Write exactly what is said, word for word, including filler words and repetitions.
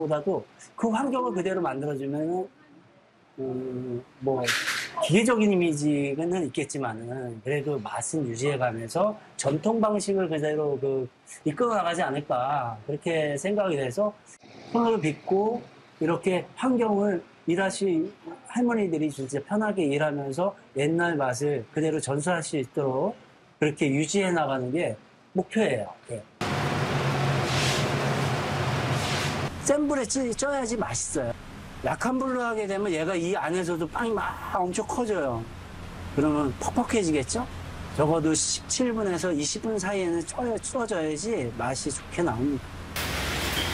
보다도 그 환경을 그대로 만들어주면은, 음, 뭐, 기계적인 이미지는 있겠지만은, 그래도 맛은 유지해가면서 전통 방식을 그대로 그, 이끌어 나가지 않을까. 그렇게 생각이 돼서, 손을 빚고, 이렇게 환경을 일하시, 할머니들이 진짜 편하게 일하면서 옛날 맛을 그대로 전수할 수 있도록 그렇게 유지해 나가는 게 목표예요. 예. 센 불에 찌, 쪄야지 맛있어요. 약한 불로 하게 되면 얘가 이 안에서도 빵이 막 엄청 커져요. 그러면 퍽퍽해지겠죠? 적어도 십칠 분에서 이십 분 사이에는 쪄, 쪄져야지 맛이 좋게 나옵니다.